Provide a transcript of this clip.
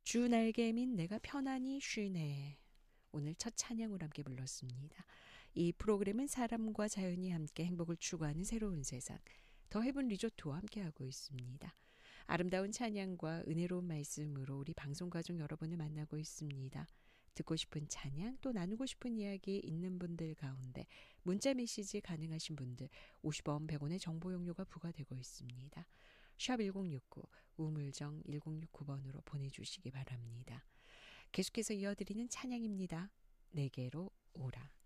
주 날개민 내가 편안히 쉬네. 오늘 첫 찬양으로 함께 불렀습니다. 이 프로그램은 사람과 자연이 함께 행복을 추구하는 새로운 세상, 더 헤븐 리조트와 함께하고 있습니다. 아름다운 찬양과 은혜로운 말씀으로 우리 방송 가족 여러분을 만나고 있습니다. 듣고 싶은 찬양 또 나누고 싶은 이야기 있는 분들 가운데 문자 메시지 가능하신 분들 50원 100원의 정보 용료가 부과되고 있습니다. 샵 1069 우물정 1069번으로 보내주시기 바랍니다. 계속해서 이어드리는 찬양입니다. 내게로 오라.